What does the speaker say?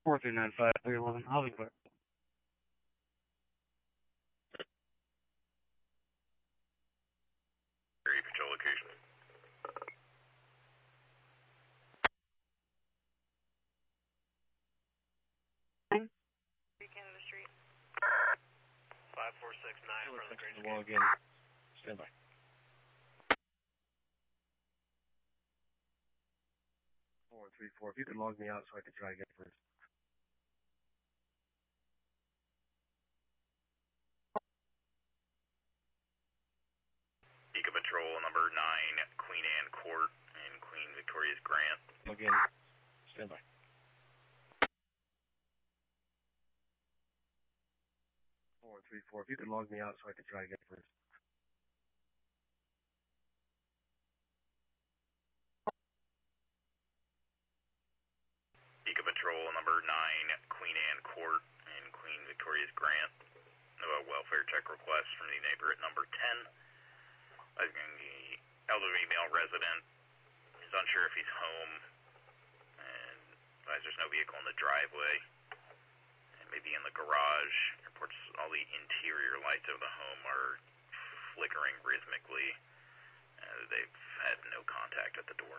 4395 311 housing clerk. Area control location. Canada Street. 5469 from the Grange Wall again. Stand by. Four, three, four. If you could log me out so I could try again first. Beacon Patrol number 9, Queen Anne Court and Queen Victoria's Grant. Again. Stand by. Four, three, four. If you could log me out so I could try again first. Beacon Patrol number 9, Queen Anne Court and Queen Victoria's Grant. A welfare check request from the neighbor at number 10. The elderly male resident is unsure if he's home and advised there's no vehicle in the driveway and maybe in the garage. Reports all the interior lights of the home are flickering rhythmically. They've had no contact at the door.